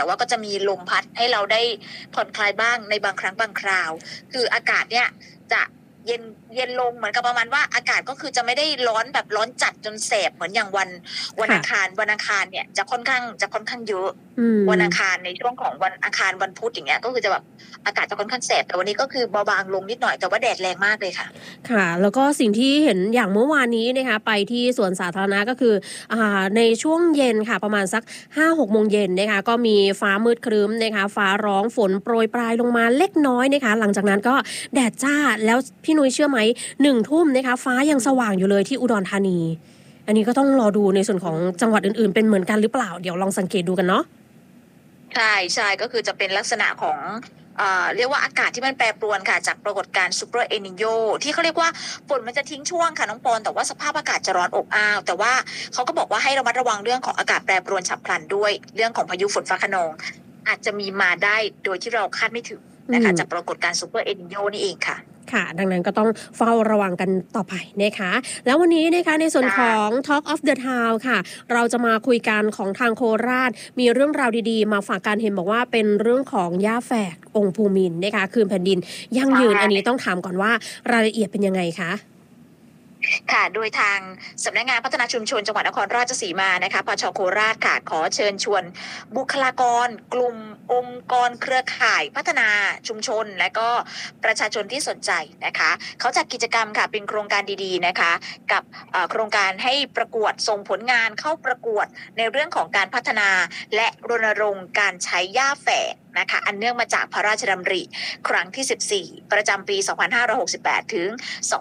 แต่ว่าก็จะมีลมพัดให้เราได้ผ่อนคลายบ้างในบางครั้งบางคราวคืออากาศเนี่ยจะเย็นลงเหมือนกับประมาณว่าอากาศก็คือจะไม่ได้ร้อนแบบร้อนจัดจนแสบเหมือนอย่างวันอังคารเนี่ยจะค่อนข้างเยอะวันอังคารในช่วงของวันอังคารวันพุธอย่างเงี้ยก็คือจะแบบอากาศจะค่อนข้างแสบแต่วันนี้ก็คือเบาบางลงนิดหน่อยแต่ว่าแดดแรงมากเลยค่ะค่ะแล้วก็สิ่งที่เห็นอย่างเมื่อวานนี้นะคะไปที่สวนสาธารณะก็คือในช่วงเย็นค่ะประมาณสัก 5-6 โมงเย็นนะคะก็มีฟ้ามืดครึ้มนะคะฟ้าร้องฝนโปรยปลายลงมาเล็กน้อยนะคะหลังจากนั้นก็แดดจ้าแล้วพี่นุ้ยเชื่อไหม1 ทุ่มนะคะฟ้ายังสว่างอยู่เลยที่อุดรธานีอันนี้ก็ต้องรอดูในส่วนของจังหวัดอื่นๆเป็นเหมือนกันหรือเปล่าเดี๋ยวลองสังเกตดูกันเนาะใช่ก็คือจะเป็นลักษณะของเรียกว่าอากาศที่มันแปรปรวนค่ะจากปรากฏการณ์ซูเปอร์เอลนิโญที่เขาเรียกว่าฝนมันจะทิ้งช่วงค่ะน้องปอนแต่ว่าสภาพอากาศจะร้อนอบอ้าวแต่ว่าเขาก็บอกว่าให้ระมัดระวังเรื่องของอากาศแปรปรวนฉับพลันด้วยเรื่องของพายุฝนฟ้าคะนองอาจจะมีมาได้โดยที่เราคาดไม่ถึงนะคะจากปรากฏการณ์ซูเปอร์เอลนิโญนี่เองค่ะค่ะดังนั้นก็ต้องเฝ้าระวังกันต่อไปนะคะแล้ววันนี้นะคะในส่วนของ Talk of the Town ค่ะเราจะมาคุยกันของทางโคราชมีเรื่องราวดีๆมาฝากกันเห็นบอกว่าเป็นเรื่องของย่าแฝกองค์ภูมินทร์นะคะคืนแผ่นดินยั่งยืนอันนี้ต้องถามก่อนว่ารายละเอียดเป็นยังไงคะค่ะโดยทางสำนักงานพัฒนาชุมชนจังหวัดนครราชสีมานะคะปชโคราชค่ะขอเชิญชวนบุคลากรกลุ่มองค์กรเครือข่ายพัฒนาชุมชนและก็ประชาชนที่สนใจนะคะเขาจัดกิจกรรมค่ะเป็นโครงการดีๆนะคะกับโครงการให้ประกวดส่งผลงานเข้าประกวดในเรื่องของการพัฒนาและรณรงค์การใช้หญ้าแฝกนะคะอันเนื่องมาจากพระราชดำริครั้งที่14ประจำปี2568ถึง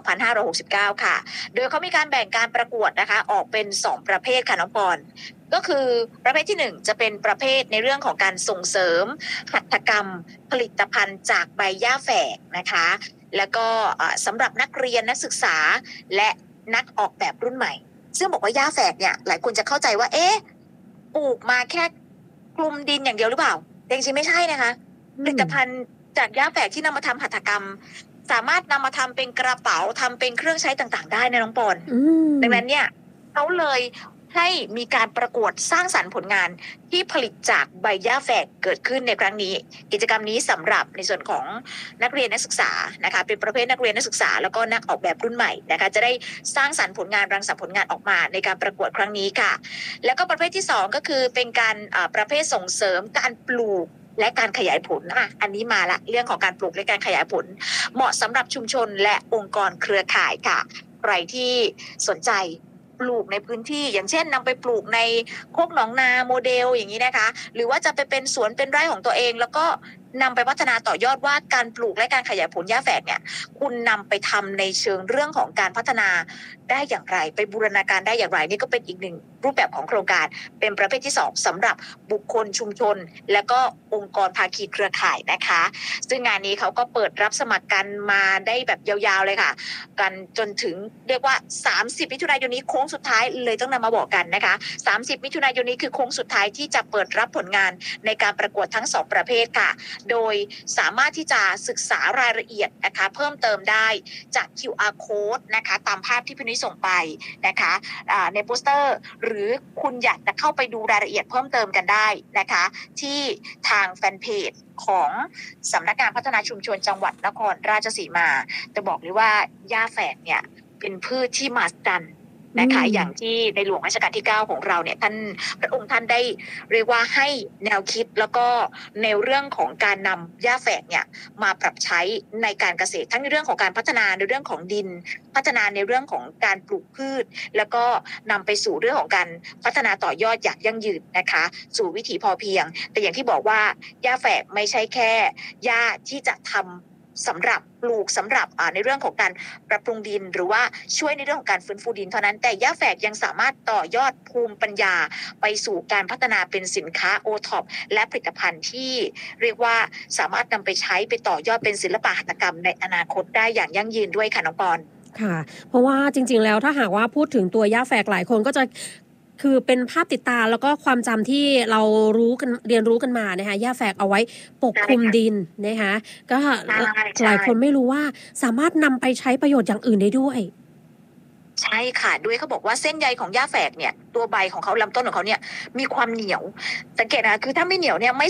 2569ค่ะโดยเขามีการแบ่งการประกวดนะคะออกเป็น2ประเภทค่ะน้องปอนก็คือประเภทที่1จะเป็นประเภทในเรื่องของการส่งเสริมหัตถกรรมผลิตภัณฑ์จากใบหญ้าแฝกนะคะแล้วก็สำหรับนักเรียนนักศึกษาและนักออกแบบรุ่นใหม่ซึ่งบอกว่าหญ้าแฝกเนี่ยหลายคนจะเข้าใจว่าปลูกมาแค่คลุมดินอย่างเดียวหรือเปล่าแต่จริงๆไม่ใช่นะคะผลิตภัณฑ์จากหญ้าแฝกที่นำมาทำหัตถกรรมสามารถนำมาทำเป็นกระเป๋าทำเป็นเครื่องใช้ต่างๆได้นะน้องปอนดังนั้นเนี่ยเขาเลยให้มีการประกวดสร้างสรรค์ผลงานที่ผลิตจากใบหญ้าแฝกเกิดขึ้นในครั้งนี้กิจกรรมนี้สำหรับในส่วนของนักเรียนนักศึกษานะคะเป็นประเภทนักเรียนนักศึกษาแล้วก็นักออกแบบรุ่นใหม่นะคะจะได้สร้างสรรค์ผลงานรังสรรค์ผลงานออกมาในการประกวดครั้งนี้ค่ะแล้วก็ประเภทที่2ก็คือเป็นการประเภทส่งเสริมการปลูกและการขยายผลอันนี้มาละเรื่องของการปลูกและการขยายผลเหมาะสำหรับชุมชนและองค์กรเครือข่ายค่ะใครที่สนใจปลูกในพื้นที่อย่างเช่นนำไปปลูกในโคกหนองนาโมเดลอย่างนี้นะคะหรือว่าจะไปเป็นสวนเป็นไร่ของตัวเองแล้วก็นำไปพัฒนาต่อยอดว่าการปลูกและการขยายผลหญ้าแฝกเนี่ยคุณนำไปทำในเชิงเรื่องของการพัฒนาได้อย่างไรไปบูรณาการได้อย่างไรนี่ก็เป็นอีกหนึ่งรูปแบบของโครงการเป็นประเภทที่2สำหรับบุคคลชุมชนและก็องค์กรภาคีเครือข่ายนะคะซึ่งงานนี้เขาก็เปิดรับสมัครกันมาได้แบบยาวๆเลยค่ะกันจนถึงเรียกว่า30มิถุนายนนี้โค้งสุดท้ายเลยต้องนำมาบอกกันนะคะ30มิถุนายนนี้คือโค้งสุดท้ายที่จะเปิดรับผลงานในการประกวดทั้ง2ประเภทค่ะโดยสามารถที่จะศึกษารายละเอียดนะคะเพิ่มเติมได้จาก QR code นะคะตามภาพที่พี่นุ้ยส่งไปนะคะในโปสเตอร์หรือคุณอยากจะเข้าไปดูรายละเอียดเพิ่มเติมกันได้นะคะที่ทางแฟนเพจของสำนักงานพัฒนาชุมชนจังหวัดนครราชสีมาจะบอกเลยว่าหญ้าแฝกเนี่ยเป็นพืชที่มหัศจรรย์นะคะอย่างที่ในหลวงรัชกาลที่9ของเราเนี่ยท่านพระองค์ท่านได้เรียกว่าให้แนวคิดแล้วก็ในเรื่องของการนำหญ้าแฝกเนี่ยมาปรับใช้ในการเกษตรทั้งในเรื่องของการพัฒนาในเรื่องของดินพัฒนาในเรื่องของการปลูกพืชแล้วก็นำไปสู่เรื่องของการพัฒนาต่อยอดอย่างยั่งยืนนะคะสู่วิถีพอเพียงแต่อย่างที่บอกว่าหญ้าแฝกไม่ใช่แค่หญ้าที่จะทำสำหรับปลูกสำหรับในเรื่องของการปรับปรุงดินหรือว่าช่วยในเรื่องของการฟื้นฟูดินเท่านั้นแต่หญ้าแฝกยังสามารถต่อยอดภูมิปัญญาไปสู่การพัฒนาเป็นสินค้า OTOP และผลิตภัณฑ์ที่เรียกว่าสามารถนำไปใช้ไปต่อยอดเป็นศิลปหัตถกรรมในอนาคตได้อย่างยั่งยืนด้วยค่ะน้องปอนค่ะเพราะว่าจริงๆแล้วถ้าหากว่าพูดถึงตัวหญ้าแฝกหลายคนก็จะคือเป็นภาพติดตาแล้วก็ความจำที่เรารู้กันเรียนรู้กันมานะคะหญ้าแฝกเอาไว้ปกคลุมดินนะคะก็หลายคนไม่รู้ว่าสามารถนำไปใช้ประโยชน์อย่างอื่นได้ด้วยใช่ค่ะด้วยเขาบอกว่าเส้นใยของหญ้าแฝกเนี่ยตัวใบของเขาลำต้นของเขาเนี่ยมีความเหนียวสังเกตนะคะคือถ้าไม่เหนียวเนี่ยไม่